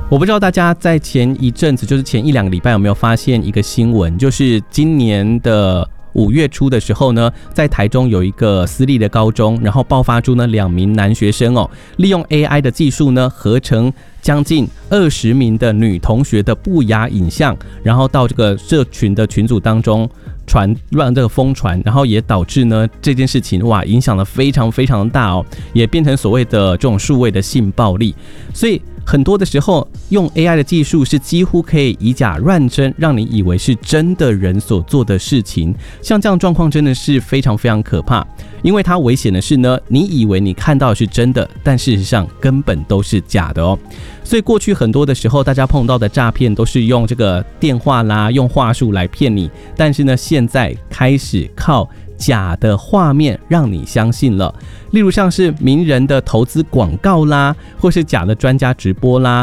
我不知道大家在前一阵子，就是前1-2个礼拜有没有发现一个新闻，就是今年的5月初的时候呢，在台中有一个私立的高中，然后爆发出呢2名男学生利用 AI 的技术呢，合成将近20名的女同学的不雅影像，然后到这个社群的群组当中让这个疯传，然后也导致呢这件事情影响了非常非常大也变成所谓的这种数位的性暴力。所以很多的时候用 AI 的技术是几乎可以以假乱真，让你以为是真的人所做的事情。像这样的状况真的是非常非常可怕，因为它危险的是呢，你以为你看到的是真的，但事实上根本都是假的所以过去很多的时候大家碰到的诈骗都是用这个电话啦，用话术来骗你，但是呢现在开始靠假的画面让你相信了，例如像是名人的投资广告啦，或是假的专家直播啦，